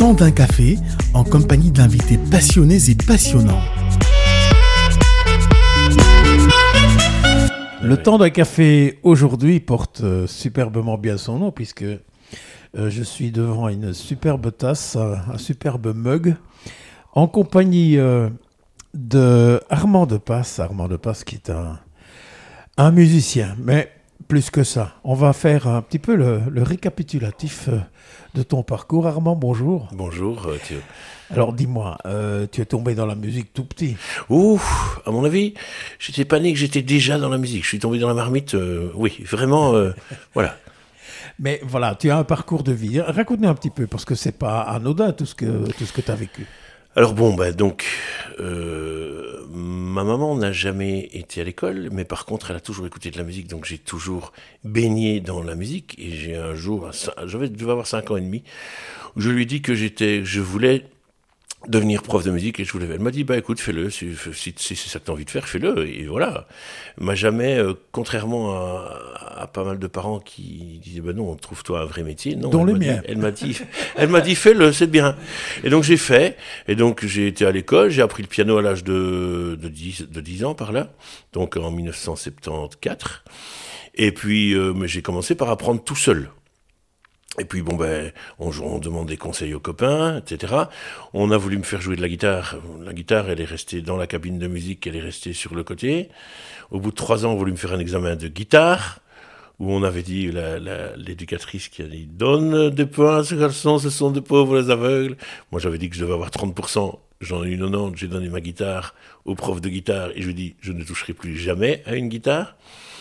temps d'un café en compagnie d'invités passionnés et passionnants. Le temps d'un café aujourd'hui porte superbement bien son nom puisque je suis devant une superbe tasse, un superbe mug en compagnie de Armand Depasse. Armand Depasse qui est un musicien, mais plus que ça. On va faire un petit peu le récapitulatif de ton parcours. Armand, bonjour. Bonjour Thierry. Alors dis-moi, tu es tombé dans la musique tout petit. À mon avis, j'étais pas né que j'étais déjà dans la musique. Je suis tombé dans la marmite, oui, vraiment, voilà. Mais voilà, tu as un parcours de vie. Raconte-nous un petit peu, parce que c'est pas anodin tout ce que tu as vécu. Alors bon, ma maman n'a jamais été à l'école, mais par contre, elle a toujours écouté de la musique, donc j'ai toujours baigné dans la musique. Et j'ai un jour, je devais avoir 5 ans et demi, où je lui ai dit que je voulais devenir prof de musique, et elle m'a dit, écoute, fais-le, si c'est ça que tu as envie de faire, fais-le, et voilà. Elle m'a jamais, contrairement à pas mal de parents qui disaient, non, trouve-toi un vrai métier, non. Dont les miens. Elle m'a dit, fais-le, c'est bien. Et donc j'ai fait, et donc j'ai été à l'école, j'ai appris le piano à l'âge de 10 ans par là, donc en 1974, et puis j'ai commencé par apprendre tout seul. Et puis on demande des conseils aux copains, etc. On a voulu me faire jouer de la guitare. La guitare, elle est restée dans la cabine de musique, elle est restée sur le côté. Au bout de 3 ans, on a voulu me faire un examen de guitare, où on avait dit, l'éducatrice qui a dit « Donne des points à ce garçon, ce sont de pauvres aveugles ». Moi, j'avais dit que je devais avoir 30%. J'en ai eu 90, j'ai donné ma guitare au prof de guitare, et je lui ai dit « Je ne toucherai plus jamais à une guitare ».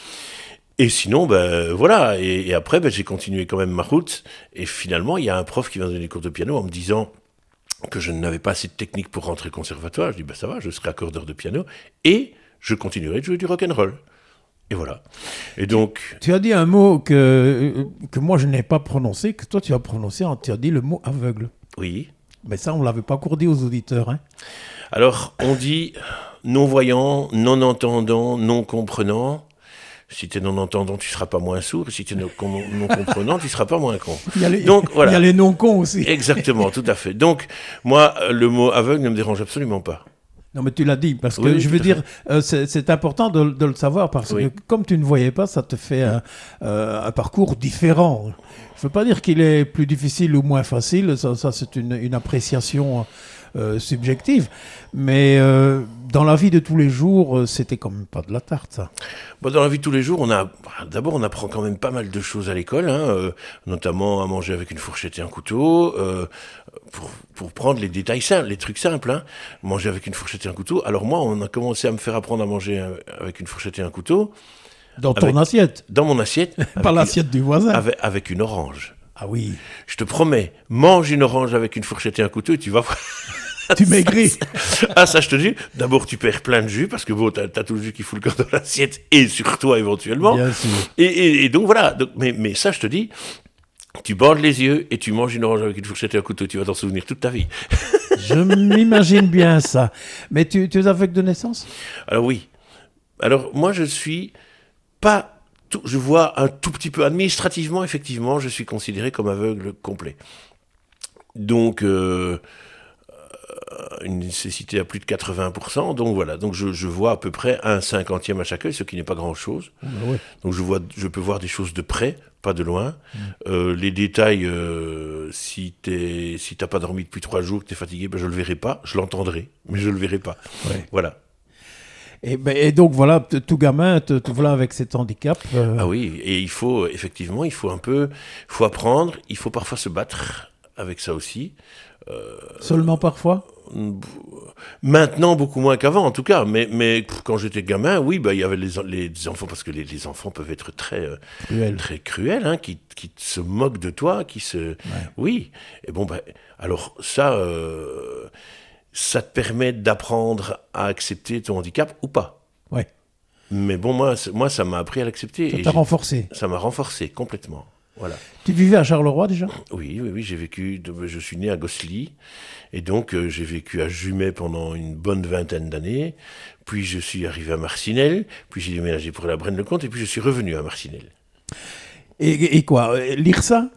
Et sinon, voilà. Et après, j'ai continué quand même ma route. Et finalement, il y a un prof qui m'a donné des cours de piano en me disant que je n'avais pas assez de technique pour rentrer au conservatoire. Je dis, ça va, je serai accordeur de piano. Et je continuerai de jouer du rock'n'roll. Et voilà. Et donc... Tu as dit un mot que moi, je n'ai pas prononcé, que toi, tu as prononcé. Tu as dit le mot aveugle. Oui. Mais ça, on ne l'avait pas encore dit aux auditeurs. Hein. Alors, on dit non-voyant, non-entendant, non-comprenant. Si tu es non-entendant, tu ne seras pas moins sourd. Si tu es non-comprenant, tu ne seras pas moins con. Il y a les non-cons aussi. Exactement, tout à fait. Donc, moi, le mot aveugle ne me dérange absolument pas. Non, mais tu l'as dit, parce que je veux dire, c'est important de le savoir, parce que comme tu ne voyais pas, ça te fait un parcours différent. Je ne veux pas dire qu'il est plus difficile ou moins facile, ça c'est une appréciation subjective, mais dans la vie de tous les jours, c'était quand même pas de la tarte, ça. Dans la vie de tous les jours, on apprend quand même pas mal de choses à l'école, notamment à manger avec une fourchette et un couteau, pour prendre les détails simples, les trucs simples, manger avec une fourchette et un couteau. Alors moi, on a commencé à me faire apprendre à manger avec une fourchette et un couteau. Dans ton assiette? Dans mon assiette. Pas l'assiette du voisin. Avec une orange. Ah oui. Je te promets, mange une orange avec une fourchette et un couteau et tu vas voir. Tu maigris. Ça je te dis, d'abord tu perds plein de jus, parce que t'as tout le jus qui fout le corps dans l'assiette, et sur toi éventuellement. Bien sûr. Et donc voilà, mais ça je te dis, tu bandes les yeux et tu manges une orange avec une fourchette et un couteau, tu vas t'en souvenir toute ta vie. Je m'imagine bien ça. Mais tu es aveugle de naissance? Alors oui. Alors moi je suis pas... Je vois un tout petit peu, administrativement, effectivement, je suis considéré comme aveugle complet. Donc, une nécessité à plus de 80%, donc voilà. Donc je vois à peu près 1/50 à chaque œil, ce qui n'est pas grand-chose. Ouais. Donc je peux voir des choses de près, pas de loin. Les détails, si t'as pas dormi depuis 3 jours, que t'es fatigué, je le verrai pas, je l'entendrai, mais je le verrai pas. Ouais. Voilà. Et donc voilà, tout gamin, te voilà avec cet handicap. Ah oui, et il faut apprendre, il faut parfois se battre avec ça aussi. Seulement parfois? Maintenant, beaucoup moins qu'avant, en tout cas. Mais quand j'étais gamin, oui, il y avait les enfants, parce que les enfants peuvent être très cruels, qui se moquent de toi, Ouais. Oui. Et alors ça... ça te permet d'apprendre à accepter ton handicap ou pas. Ouais. Mais moi, ça m'a appris à l'accepter. Ça t'a renforcé. Ça m'a renforcé complètement. Voilà. Tu vivais à Charleroi déjà ? Oui, je suis né à Gosselies, et donc j'ai vécu à Jumet pendant une bonne 20aine d'années, puis je suis arrivé à Marcinelle, puis j'ai déménagé pour la Braine-le-Comte, et puis je suis revenu à Marcinelle. Et quoi, l'IRSA ?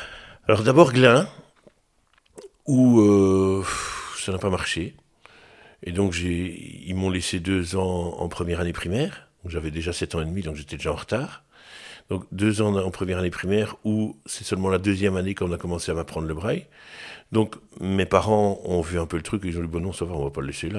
Alors d'abord Glin, où ça n'a pas marché. Et donc, ils m'ont laissé 2 ans en première année primaire. Donc, j'avais déjà 7 ans et demi, donc j'étais déjà en retard. Donc, 2 ans en première année primaire, où c'est seulement la deuxième année qu'on a commencé à m'apprendre le braille. Donc, mes parents ont vu un peu le truc, et ils ont dit, bon non, ça va, on va pas le laisser là.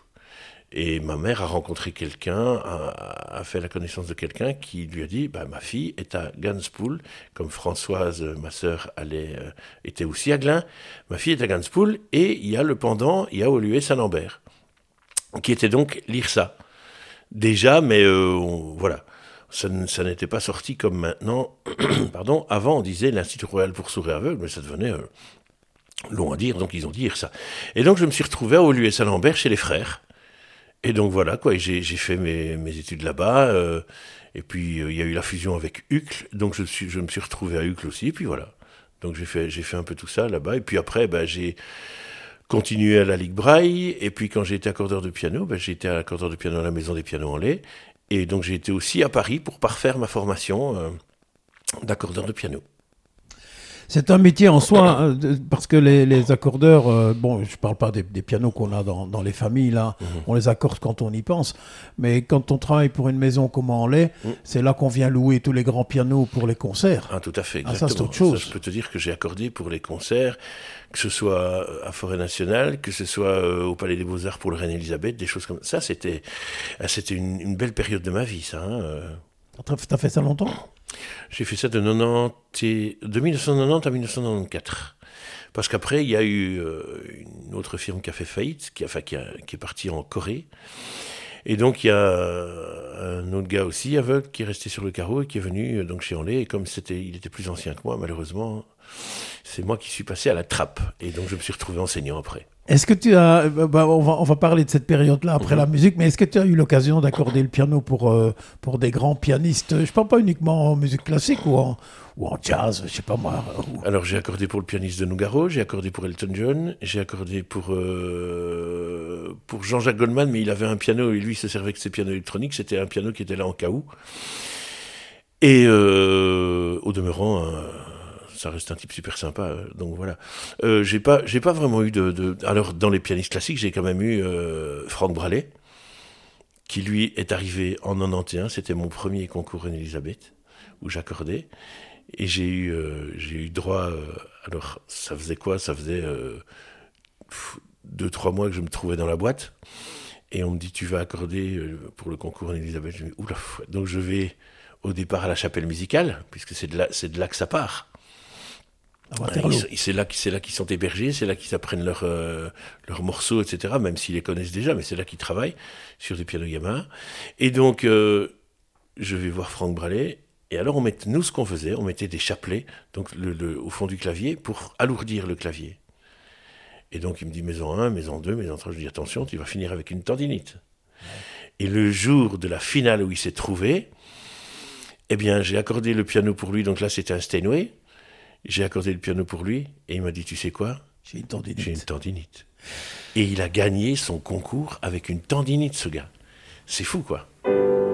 Et ma mère a rencontré quelqu'un, a fait la connaissance de quelqu'un qui lui a dit, bah, ma fille est à Ganspool, comme Françoise, ma sœur, était aussi à Glun. Ma fille est à Ganspool, et il y a le pendant, il y a Woluwe Saint-Lambert, qui était donc l'IRSA. Déjà, mais voilà. Ça n'était pas sorti comme maintenant. Pardon, avant on disait l'Institut Royal pour sourds et aveugles, mais ça devenait long à dire, donc ils ont dit ça. Et donc je me suis retrouvé à Woluwe Saint-Lambert chez les frères. Et donc voilà, quoi, j'ai fait mes études là-bas, et puis il y a eu la fusion avec Uccle, donc je me suis retrouvé à Uccle aussi, et puis voilà. Donc j'ai fait un peu tout ça là-bas, et puis après, j'ai continué à la Ligue Braille, et puis quand j'ai été accordeur de piano, j'ai été accordeur de piano à la Maison des Pianos en Laye, et donc j'ai été aussi à Paris pour parfaire ma formation d'accordeur de piano. C'est un métier en soi, parce que les accordeurs, bon, je ne parle pas des pianos qu'on a dans les familles, là, on les accorde quand on y pense, mais quand on travaille pour une maison comme en Laye, c'est là qu'on vient louer tous les grands pianos pour les concerts. Ah, tout à fait, exactement. Ah, ça, c'est autre chose. Ça, je peux te dire que j'ai accordé pour les concerts, que ce soit à Forêt-Nationale, que ce soit au Palais des Beaux-Arts pour le Reine-Élisabeth, des choses comme ça. C'était une belle période de ma vie, ça. T'as fait ça longtemps ? J'ai fait ça de 1990 à 1994. Parce qu'après, il y a eu une autre firme qui a fait faillite, qui est partie en Corée. Et donc, il y a un autre gars aussi, aveugle, qui est resté sur le carreau et qui est venu donc chez Enlay. Et comme il était plus ancien que moi, malheureusement, c'est moi qui suis passé à la trappe. Et donc, je me suis retrouvé enseignant après. Est-ce que tu as... on va parler de cette période-là après la musique, mais est-ce que tu as eu l'occasion d'accorder le piano pour des grands pianistes ? Je ne parle pas uniquement en musique classique ou en jazz, je sais pas moi. Alors j'ai accordé pour le pianiste de Nougaro, j'ai accordé pour Elton John, j'ai accordé pour Jean-Jacques Goldman, mais il avait un piano et lui il se servait que ses pianos électroniques, c'était un piano qui était là en cas où. Et au demeurant... ça reste un type super sympa, donc voilà. J'ai pas vraiment eu Alors, dans les pianistes classiques, j'ai quand même eu Franck Bralet, qui lui est arrivé en 91, c'était mon premier concours Reine-Élisabeth, où j'accordais, et j'ai eu droit... alors, ça faisait quoi ? Ça faisait 2-3 mois que je me trouvais dans la boîte, et on me dit, tu vas accorder pour le concours Reine-Élisabeth. Je me dis, oula, donc je vais au départ à la chapelle musicale, puisque c'est de là que ça part. C'est là qu'ils sont hébergés, c'est là qu'ils apprennent leurs morceaux, etc., même s'ils les connaissent déjà, mais c'est là qu'ils travaillent sur des pianos Yamaha. Et donc, je vais voir Franck Bralet, et alors nous, ce qu'on faisait, on mettait des chapelets donc au fond du clavier pour alourdir le clavier. Et donc, il me dit maison 1, maison 2, maison 3, je dis attention, tu vas finir avec une tendinite. Et le jour de la finale où il s'est trouvé, eh bien, j'ai accordé le piano pour lui, donc là, c'était un Steinway. J'ai accordé le piano pour lui et il m'a dit, tu sais quoi ? J'ai une tendinite. J'ai une tendinite. Et il a gagné son concours avec une tendinite, ce gars. C'est fou, quoi.